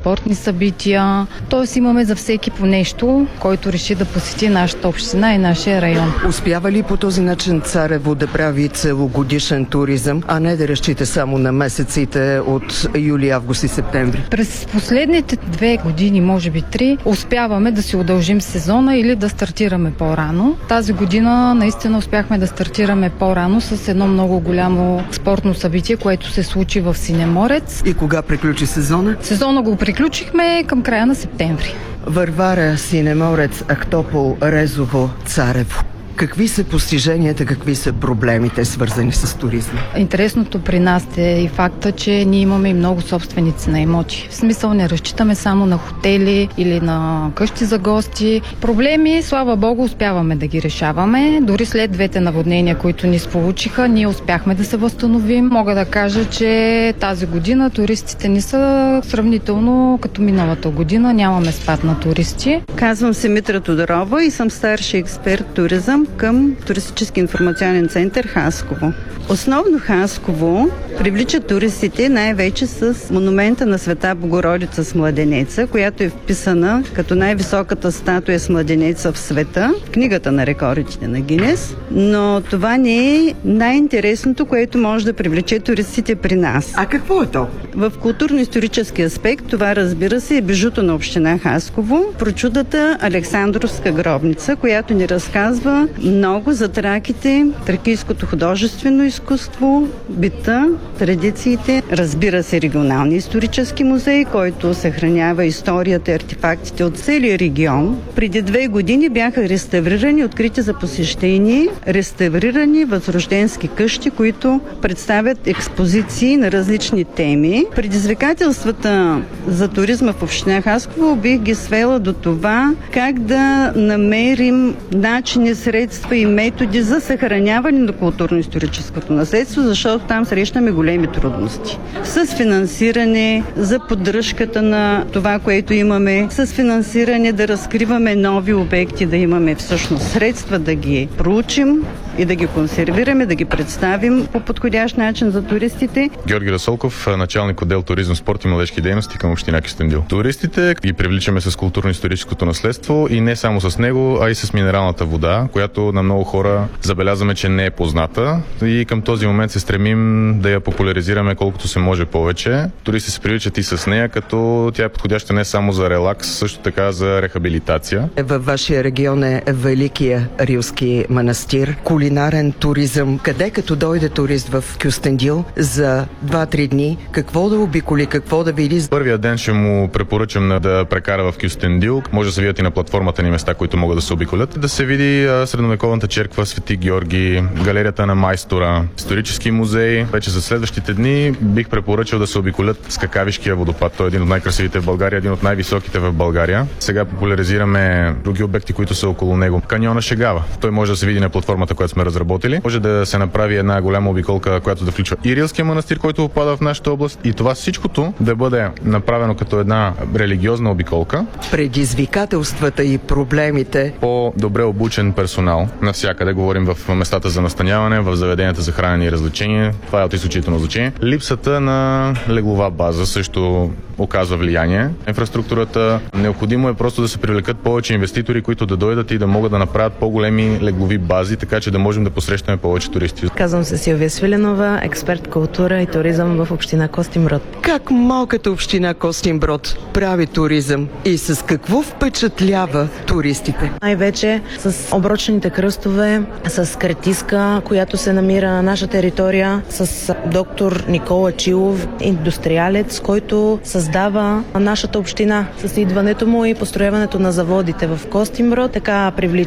спортни събития. Тоест имаме за всеки по нещо, който реши да посети нашата община и нашия район. Успява ли по този начин Царево да прави целогодишен туризъм, а не да разчита само на месеците от юли, август и септември? През последните 2 години, може би 3, успяваме да си удължим сезона или да стартираме по-рано. Тази година наистина успяхме да стартираме по-рано с едно много голямо спортно събитие, което се случи в Синеморец. И кога приключи сезона? Сезона го приключихме към края на септември. Варвара, Синеморец, Ахтопол, Резово, Царево. Какви са постиженията, какви са проблемите, свързани с туризма? Интересното при нас е и факта, че ние имаме и много собственици на имоти. В смисъл не разчитаме само на хотели или на къщи за гости. Проблеми, слава Богу, успяваме да ги решаваме. Дори след 2 наводнения, които ни сполучиха, ние успяхме да се възстановим. Мога да кажа, че тази година туристите ни са сравнително като миналата година. Нямаме спад на туристи. Казвам се Митра Тодорова и съм старши експерт туризъм към Туристически информационен център Хасково. Основно Хасково привлича туристите най-вече с монумента на Света Богородица с младенеца, която е вписана като най-високата статуя с младенеца в света, в книгата на рекордите на Гинес. Но това не е най-интересното, което може да привлече туристите при нас. А какво е то? В културно-исторически аспект това, разбира се, е бижуто на община Хасково, прочутата Александровска гробница, която ни разказва много за траките, тракийското художествено изкуство, бита, традициите. Разбира се, регионалния исторически музей, който съхранява историята и артефактите от целия регион. Преди 2 години бяха реставрирани, открити за посещение, реставрирани възрожденски къщи, които представят експозиции на различни теми. Предизвикателствата за туризма в община Хасково бих ги свела до това как да намерим начини, средства и методи за съхраняване на културно-историческото наследство, защото там срещаме големи трудности. С финансиране за поддръжката на това, което имаме, с финансиране да разкриваме нови обекти, да имаме всъщност средства да ги проучим и да ги консервираме, да ги представим по подходящ начин за туристите. Георги Расолков, началник отдел туризъм, спорт и младежки дейности към община Кюстендил. Туристите ги привличаме с културно-историческото наследство и не само с него, а и с минералната вода, която на много хора забелязваме, че не е позната и към този момент се стремим да я популяризираме колкото се може повече. Туристи се привличат и с нея, като тя е подходяща не само за релакс, също така за рехабилитация. Във вашия регион е Великия Рилски манастир, кулинарен туризъм. Къде като дойде турист в Кюстендил за 2-3 дни, какво да обиколи, какво да види? Първия ден ще му препоръчам да прекара в Кюстендил. Може да се видят и на платформата ни места, които могат да се обиколят. Да се види средновековната черква Свети Георги, галерията на майстора, исторически музей. Вече за следващите дни бих препоръчал да се обиколят Скакавишкия водопад. Той е един от най-красивите в България, един от най-високите в България. Сега популяризираме други обекти, които са около него. Каньона Шегава. Той може да се види на платформата, която сме разработили. Може да се направи една голяма обиколка, която да включва и Рилския манастир, който попада в нашата област, и това всичкото да бъде направено като една религиозна обиколка. Предизвикателствата и проблемите. По-добре обучен персонал. Навсякъде говорим в местата за настаняване, в заведенията за хранене и развлечение. Това е от изключително значение. Липсата на леглова база също оказва влияние. Инфраструктурата, необходимо е просто да се привлекат повече инвеститори, които да дойдат и да могат да направят по-големи леглови бази, така че да можем да посрещаме повече туристи. Казвам се Силвия Свиленова, експерт култура и туризъм в община Костинброд. Как малката община Костинброд прави туризъм и с какво впечатлява туристите? Най-вече с оброчените кръстове, с Кретиска, която се намира на наша територия, с доктор Никола Чилов, индустриалец, който създава нашата община с идването му и построяването на заводите в Костинброд. Така привлича